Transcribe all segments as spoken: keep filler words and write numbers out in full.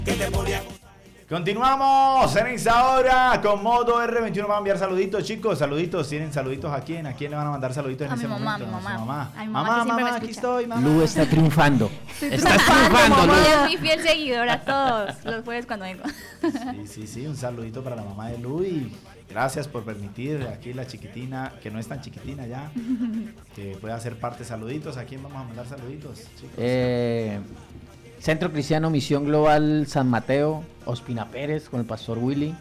Continuamos en esta hora con Modo R veintiuno. Van a enviar saluditos, chicos. Saluditos. ¿Tienen saluditos a quién? ¿A quién le van a mandar saluditos en a ese mi mamá, momento? mi mamá. A su mamá. A mi mamá, mamá, que mamá, me aquí escucha. estoy, mamá. Lu está triunfando. Estoy Está triunfando, triunfando, Lu. ella es mi fiel seguidora todos los jueves cuando vengo. Sí, sí, sí. Un saludito para la mamá de Lu y gracias por permitir aquí la chiquitina, que no es tan chiquitina ya, que pueda ser parte. Saluditos. ¿A quién vamos a mandar saluditos, chicos? Eh, Centro Cristiano Misión Global San Mateo, Ospina Pérez con el pastor Willy.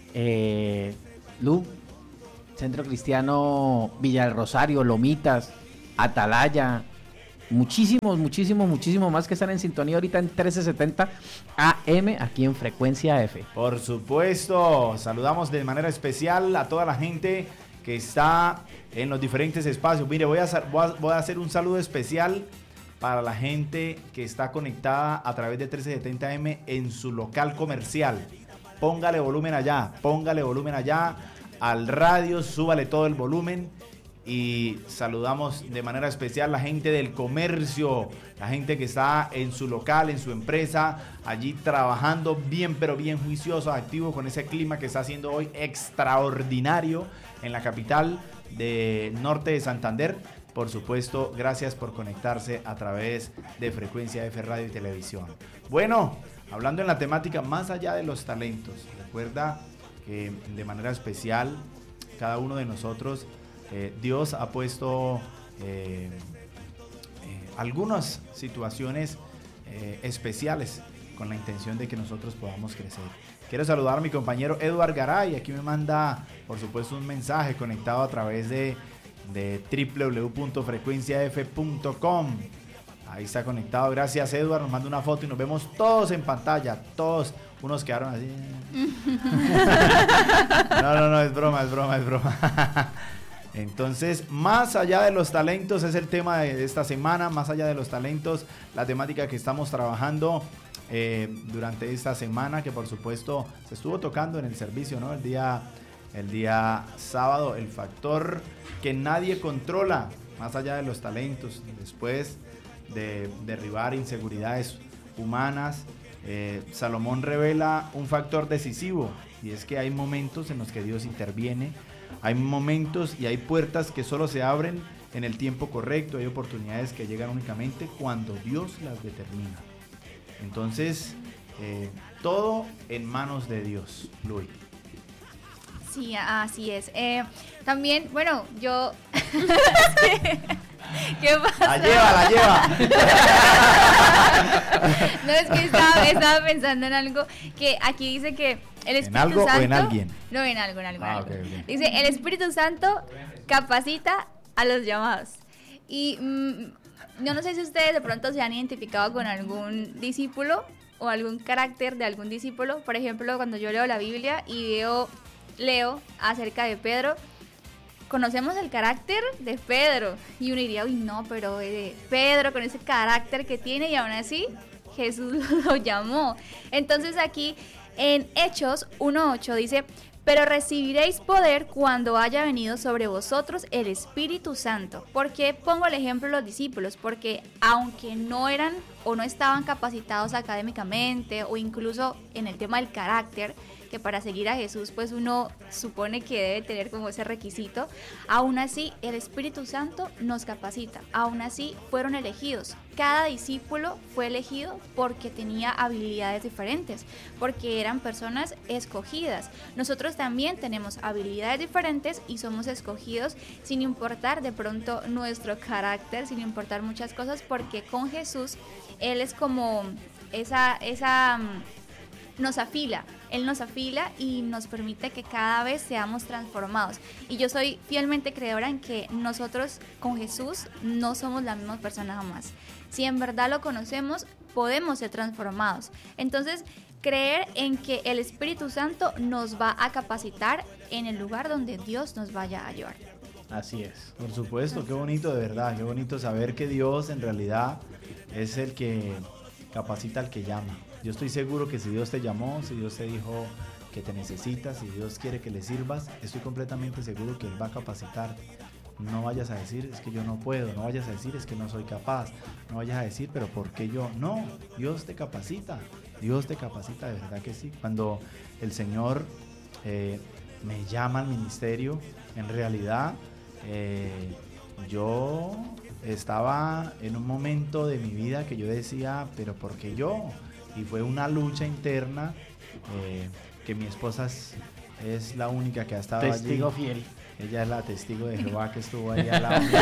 Eh, Lu, Centro Cristiano Villa del Rosario, Lomitas, Atalaya, muchísimos, muchísimos, muchísimos más que están en sintonía ahorita en trece setenta A M aquí en Frecuencia F. Por supuesto, saludamos de manera especial a toda la gente que está en los diferentes espacios. Mire, voy a, voy a, voy a hacer un saludo especial para la gente que está conectada a través de trece setenta A M en su local comercial. Póngale volumen allá, póngale volumen allá al radio, súbale todo el volumen y saludamos de manera especial a la gente del comercio, la gente que está en su local, en su empresa, allí trabajando bien, pero bien juicioso, activo con ese clima que está haciendo hoy extraordinario en la capital de norte de Santander. Por supuesto, gracias por conectarse a través de Frecuencia F Radio y Televisión. Bueno, hablando en la temática más allá de los talentos, recuerda que de manera especial cada uno de nosotros, eh, Dios ha puesto eh, eh, algunas situaciones eh, especiales con la intención de que nosotros podamos crecer. Quiero saludar a mi compañero Eduard Garay, aquí me manda por supuesto un mensaje conectado a través de de doble u doble u doble u punto frecuencia f punto com. Ahí está conectado, gracias Edward, nos manda una foto y nos vemos todos en pantalla, todos, unos quedaron así. No, no, no, es broma, es broma, es broma. Entonces, más allá de los talentos es el tema de esta semana, más allá de los talentos, la temática que estamos trabajando eh, durante esta semana, que por supuesto se estuvo tocando en el servicio, ¿no? El día, el día sábado, el factor que nadie controla, más allá de los talentos, después de derribar inseguridades humanas, eh, Salomón revela un factor decisivo, y es que hay momentos en los que Dios interviene, hay momentos y hay puertas que solo se abren en el tiempo correcto, hay oportunidades que llegan únicamente cuando Dios las determina. Entonces, eh, todo en manos de Dios, Luis. Sí, así es. Eh, también, bueno, yo... ¿Qué pasa? La lleva, la lleva. No, es que estaba, estaba pensando en algo que aquí dice que el Espíritu ¿En algo Santo... o en alguien? No, en algo, en algo. Ah, en algo. okay, okay. Dice, el Espíritu Santo capacita a los llamados. Y mm, yo no sé si ustedes de pronto se han identificado con algún discípulo o algún carácter de algún discípulo. Por ejemplo, cuando yo leo la Biblia y veo, leo acerca de Pedro, conocemos el carácter de Pedro y uno diría, uy no, pero eh, Pedro con ese carácter que tiene y aún así Jesús lo llamó. Entonces aquí en Hechos uno ocho dice, pero recibiréis poder cuando haya venido sobre vosotros el Espíritu Santo. ¿Por qué pongo el ejemplo de los discípulos? Porque aunque no eran o no estaban capacitados académicamente o incluso en el tema del carácter, que para seguir a Jesús pues uno supone que debe tener como ese requisito, aún así el Espíritu Santo nos capacita, aún así fueron elegidos. Cada discípulo fue elegido porque tenía habilidades diferentes, porque eran personas escogidas. Nosotros también tenemos habilidades diferentes y somos escogidos sin importar de pronto nuestro carácter, sin importar muchas cosas, porque con Jesús Él es como esa... esa nos afila, Él nos afila y nos permite que cada vez seamos transformados. Y yo soy fielmente creedora en que nosotros con Jesús no somos la misma persona jamás. Si en verdad lo conocemos, podemos ser transformados. Entonces, creer en que el Espíritu Santo nos va a capacitar en el lugar donde Dios nos vaya a llevar. Así es. Por supuesto, qué bonito de verdad, qué bonito saber que Dios en realidad es el que capacita al que llama. Yo estoy seguro que si Dios te llamó, si Dios te dijo que te necesitas, si Dios quiere que le sirvas, estoy completamente seguro que Él va a capacitarte. no vayas a decir es que yo no puedo, no vayas a decir es que no soy capaz, no vayas a decir pero ¿por qué yo? No, Dios te capacita, Dios te capacita, de verdad que sí. Cuando el Señor eh, me llama al ministerio, en realidad eh, yo estaba en un momento de mi vida que yo decía, pero ¿por qué yo? Y fue una lucha interna, eh, que mi esposa es, es la única que ha estado allí. Testigo fiel. Ella es la testigo de Jehová que estuvo ahí al lado.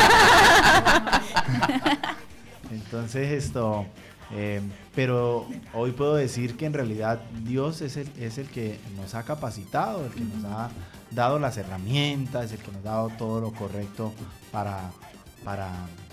Entonces esto, eh, pero hoy puedo decir que en realidad Dios es el, es el que nos ha capacitado, el que nos ha dado las herramientas, el que nos ha dado todo lo correcto para, para,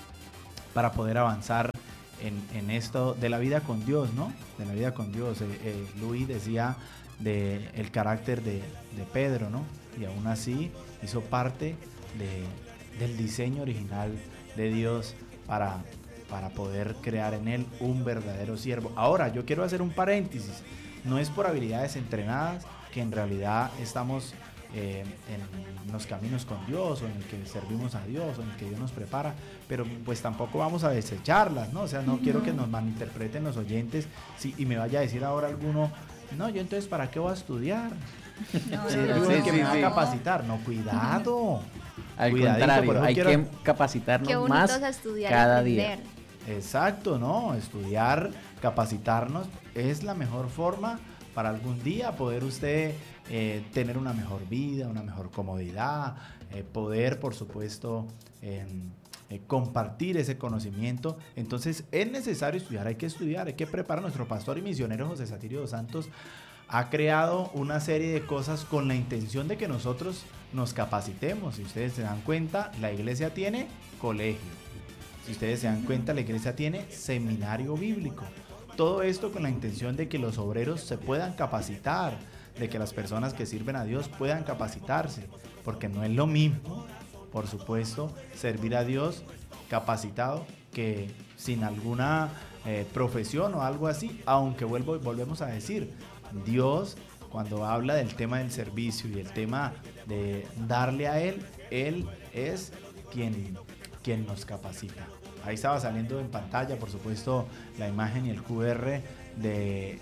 para poder avanzar en, en esto de la vida con Dios, ¿no? De la vida con Dios. Eh, eh, Luis decía de el carácter de, de Pedro, ¿no? Y aún así hizo parte de, del diseño original de Dios para, para poder crear en él un verdadero siervo. Ahora, yo quiero hacer un paréntesis. No es por habilidades entrenadas que en realidad estamos eh, en los caminos con Dios o en el que servimos a Dios o en el que Dios nos prepara, pero pues tampoco vamos a desecharlas, ¿no? O sea, no, no. quiero que nos malinterpreten los oyentes sí, y me vaya a decir ahora alguno, no, yo entonces ¿para qué voy a estudiar? No, Sí, no, no, sí, no, que no, me va a no. capacitar, no, cuidado. Al Cuidadito, contrario, pero hay quiero- que capacitarnos Qué bonito más es estudiar y cada día. aprender. Exacto, ¿no? Estudiar, capacitarnos es la mejor forma para algún día poder usted eh, tener una mejor vida, una mejor comodidad, eh, poder, por supuesto, eh, eh, compartir ese conocimiento. Entonces, es necesario estudiar, hay que estudiar, hay que preparar. Nuestro pastor y misionero José Satirio dos Santos ha creado una serie de cosas con la intención de que nosotros nos capacitemos. Si ustedes se dan cuenta, la iglesia tiene colegio. Si ustedes se dan cuenta, la iglesia tiene seminario bíblico. Todo esto con la intención de que los obreros se puedan capacitar, de que las personas que sirven a Dios puedan capacitarse, porque no es lo mismo, por supuesto, servir a Dios capacitado que sin alguna eh, profesión o algo así, aunque vuelvo, volvemos a decir, Dios cuando habla del tema del servicio y el tema de darle a Él, Él es quien, quien nos capacita. Ahí estaba saliendo en pantalla, por supuesto, la imagen y el cu erre de eh,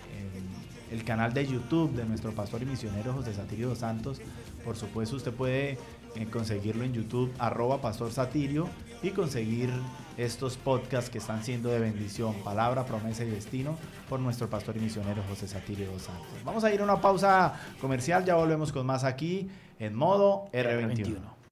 el canal de YouTube de nuestro pastor y misionero José Satirio dos Santos. Por supuesto, usted puede eh, conseguirlo en YouTube, arroba Pastor Satirio, y conseguir estos podcasts que están siendo de bendición, palabra, promesa y destino, por nuestro pastor y misionero José Satirio dos Santos. Vamos a ir a una pausa comercial, ya volvemos con más aquí en modo erre veintiuno.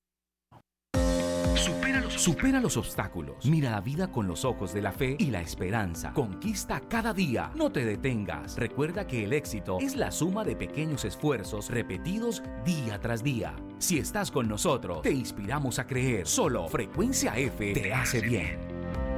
Supera los, supera los obstáculos. Mira la vida con los ojos de la fe y la esperanza. Conquista cada día. No te detengas. Recuerda que el éxito es la suma de pequeños esfuerzos repetidos día tras día. Si estás con nosotros, te inspiramos a creer. Solo Frecuencia F te hace bien.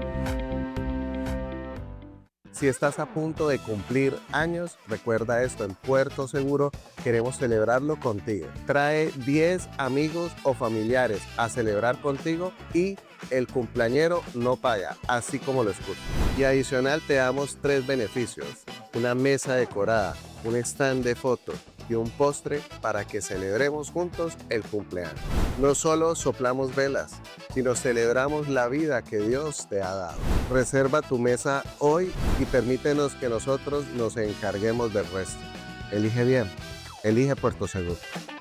Si estás a punto de cumplir años, recuerda esto, en Puerto Seguro queremos celebrarlo contigo. Trae diez amigos o familiares a celebrar contigo y el cumpleañero no paga, así como lo escuchas. Y adicional te damos tres beneficios: una mesa decorada, un stand de fotos y un postre para que celebremos juntos el cumpleaños. No solo soplamos velas, sino celebramos la vida que Dios te ha dado. Reserva tu mesa hoy y permítenos que nosotros nos encarguemos del resto. Elige bien, elige Puerto Seguro.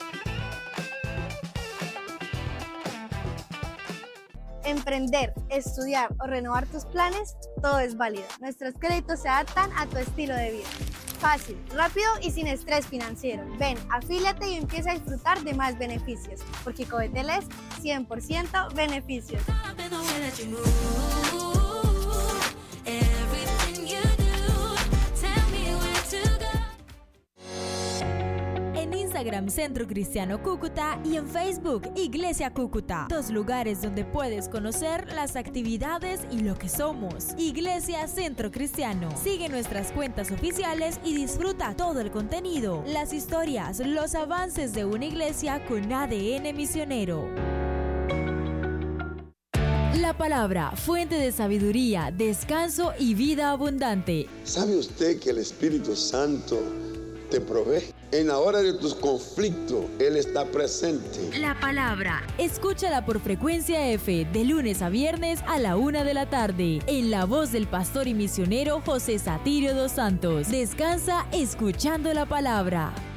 Emprender, estudiar o renovar tus planes, todo es válido. Nuestros créditos se adaptan a tu estilo de vida. Fácil, rápido y sin estrés financiero. Ven, afíliate y empieza a disfrutar de más beneficios, porque Covetel es cien por ciento beneficios. En Instagram Centro Cristiano Cúcuta y en Facebook Iglesia Cúcuta, dos lugares donde puedes conocer las actividades y lo que somos. Iglesia Centro Cristiano. Sigue nuestras cuentas oficiales y disfruta todo el contenido, las historias, los avances de una iglesia con A D N misionero. La palabra, fuente de sabiduría, descanso y vida abundante. ¿Sabe usted que el Espíritu Santo te provee. En la hora de tus conflictos, Él está presente. La palabra. Escúchala por Frecuencia F de lunes a viernes a la una de la tarde. En la voz del pastor y misionero José Satirio dos Santos. Descansa escuchando la palabra.